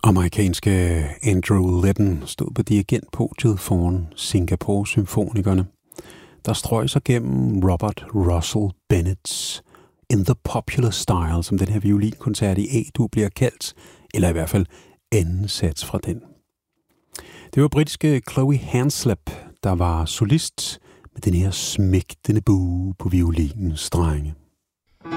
Amerikanske Andrew Litton stod på dirigentpodiet foran Singapore-symfonikerne, der strøg sig gennem Robert Russell Bennett's In the Popular Style, som den her violinkoncert i A-dur bliver kaldt, eller i hvert fald anden sats fra den. Det var britiske Chloe Hanslep, der var solist med den her smægtende bue på violinens strenge.